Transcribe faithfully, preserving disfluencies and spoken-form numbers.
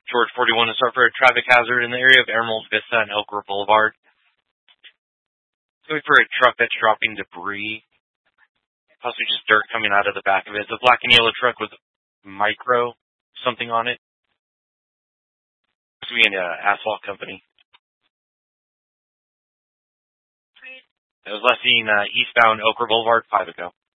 George forty-one to start for a traffic hazard in the area of Emerald Vista and Elk Grove Boulevard. Going for a truck that's dropping debris. Possibly just dirt coming out of the back of it. It's a black and yellow truck with micro something on it. It's going to be an uh, asphalt company. It was left seen uh, eastbound Elk Grove Boulevard five ago.